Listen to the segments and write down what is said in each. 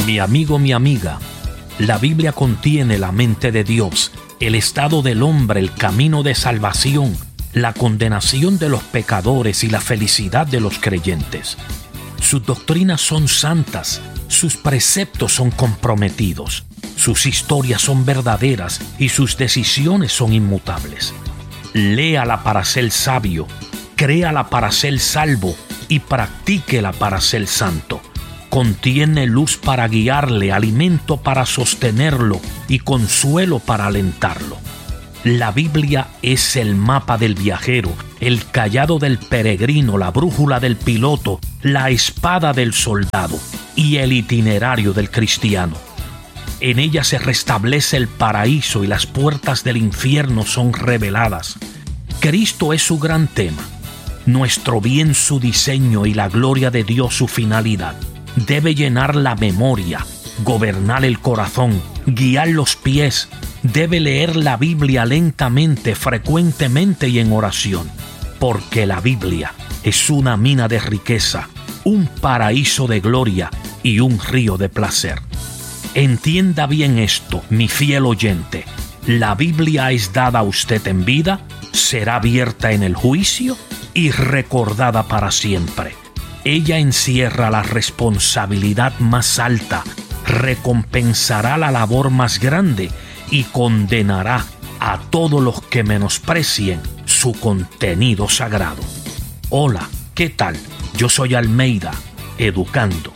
Mi amigo, mi amiga, la Biblia contiene la mente de Dios, el estado del hombre, el camino de salvación, la condenación de los pecadores y la felicidad de los creyentes. Sus doctrinas son santas, sus preceptos son comprometidos, sus historias son verdaderas y sus decisiones son inmutables. Léala para ser sabio, créala para ser salvo y practíquela para ser santo. Contiene luz para guiarle, alimento para sostenerlo y consuelo para alentarlo. La Biblia es el mapa del viajero, el cayado del peregrino, la brújula del piloto, la espada del soldado y el itinerario del cristiano. En ella se restablece el paraíso y las puertas del infierno son reveladas. Cristo es su gran tema, nuestro bien su diseño y la gloria de Dios su finalidad. Debe llenar la memoria, gobernar el corazón, guiar los pies. Debe leer la Biblia lentamente, frecuentemente y en oración, porque la Biblia es una mina de riqueza, un paraíso de gloria y un río de placer. Entienda bien esto, mi fiel oyente. La Biblia es dada a usted en vida, será abierta en el juicio y recordada para siempre. Ella encierra la responsabilidad más alta, recompensará la labor más grande y condenará a todos los que menosprecien su contenido sagrado. Hola, ¿qué tal? Yo soy Almeida, educando.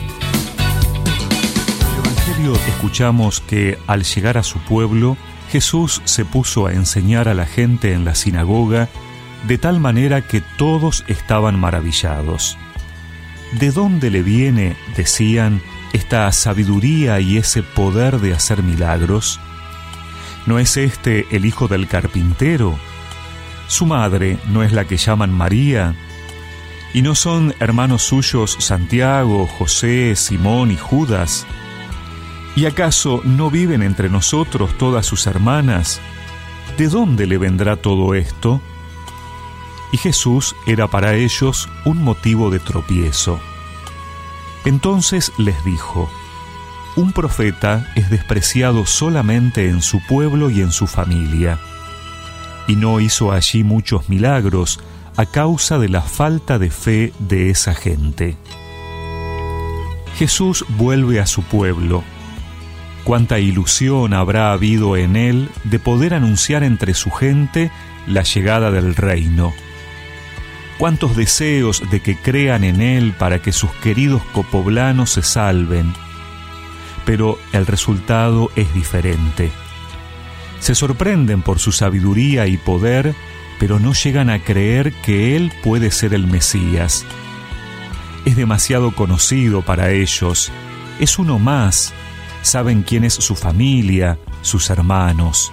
En el Evangelio escuchamos que al llegar a su pueblo, Jesús se puso a enseñar a la gente en la sinagoga de tal manera que todos estaban maravillados. ¿De dónde le viene, decían, esta sabiduría y ese poder de hacer milagros? ¿No es este el hijo del carpintero? ¿Su madre no es la que llaman María? ¿Y no son hermanos suyos Santiago, José, Simón y Judas? ¿Y acaso no viven entre nosotros todas sus hermanas? ¿De dónde le vendrá todo esto? Y Jesús era para ellos un motivo de tropiezo. Entonces les dijo: un profeta es despreciado solamente en su pueblo y en su familia. Y no hizo allí muchos milagros a causa de la falta de fe de esa gente. Jesús vuelve a su pueblo. Cuánta ilusión habrá habido en él de poder anunciar entre su gente la llegada del reino. Cuántos deseos de que crean en él para que sus queridos copoblanos se salven. Pero el resultado es diferente. Se sorprenden por su sabiduría y poder, pero no llegan a creer que él puede ser el Mesías. Es demasiado conocido para ellos. Es uno más. Saben quién es su familia, sus hermanos.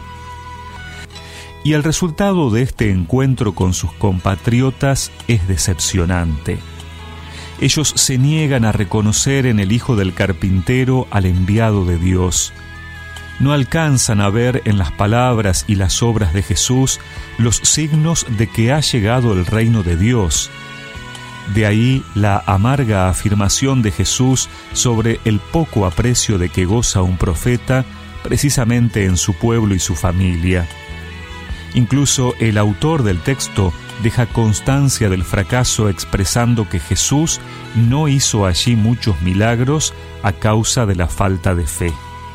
Y el resultado de este encuentro con sus compatriotas es decepcionante. Ellos se niegan a reconocer en el hijo del carpintero al enviado de Dios. No alcanzan a ver en las palabras y las obras de Jesús los signos de que ha llegado el reino de Dios. De ahí la amarga afirmación de Jesús sobre el poco aprecio de que goza un profeta precisamente en su pueblo y su familia. Incluso el autor del texto deja constancia del fracaso expresando que Jesús no hizo allí muchos milagros a causa de la falta de fe.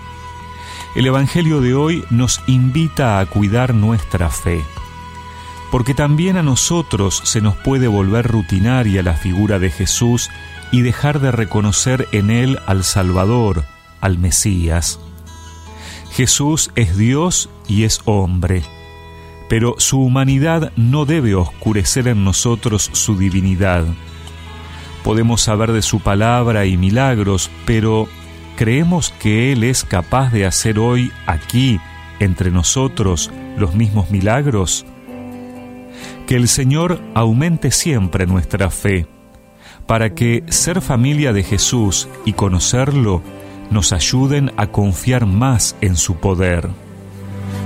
El Evangelio de hoy nos invita a cuidar nuestra fe, porque también a nosotros se nos puede volver rutinaria la figura de Jesús y dejar de reconocer en él al Salvador, al Mesías. Jesús es Dios y es hombre, pero su humanidad no debe oscurecer en nosotros su divinidad. Podemos saber de su palabra y milagros, pero ¿creemos que Él es capaz de hacer hoy, aquí, entre nosotros, los mismos milagros? Que el Señor aumente siempre nuestra fe, para que ser familia de Jesús y conocerlo nos ayuden a confiar más en su poder.